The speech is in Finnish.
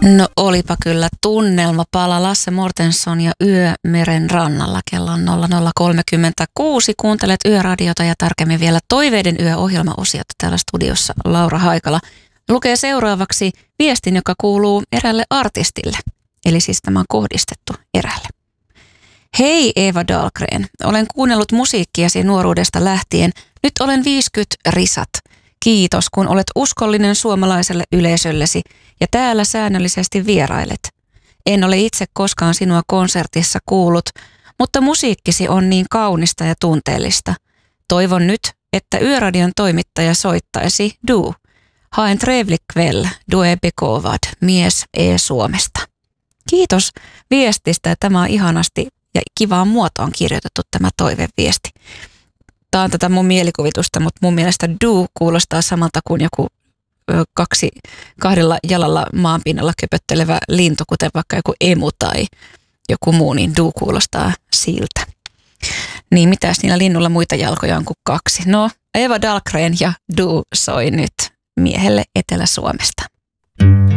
No olipa kyllä tunnelma pala. Lasse Mortenson ja Yö meren rannalla. Kello on 00.36. Kuuntelet Yöradiota ja tarkemmin vielä Toiveiden yö-ohjelmaosiota täällä studiossa Laura Haikala. Lukee seuraavaksi viestin, joka kuuluu eräälle artistille. Eli siis tämä on kohdistettu eräälle. Hei Eva Dahlgren, olen kuunnellut musiikkiasi nuoruudesta lähtien. Nyt olen 50 risat. Kiitos, kun olet uskollinen suomalaiselle yleisöllesi ja täällä säännöllisesti vierailet. En ole itse koskaan sinua konsertissa kuullut, mutta musiikkisi on niin kaunista ja tunteellista. Toivon nyt, että Yöradion toimittaja soittaisi Du. Ha en trevlig kväll, du är begåvad, mies Suomesta. Kiitos viestistä. Tämä on ihanasti ja kivaan muotoon kirjoitettu tämä toiveviesti. Tämä on tätä mun mielikuvitusta, mutta mun mielestä Du kuulostaa samalta kuin joku kahdella jalalla maanpinnalla köpöttelevä lintu, kuten vaikka joku emu tai joku muu, niin Du kuulostaa siltä. Niin mitäs niillä linnulla muita jalkoja on kuin kaksi? No, Eva Dahlgren ja Du soi nyt miehelle Etelä-Suomesta.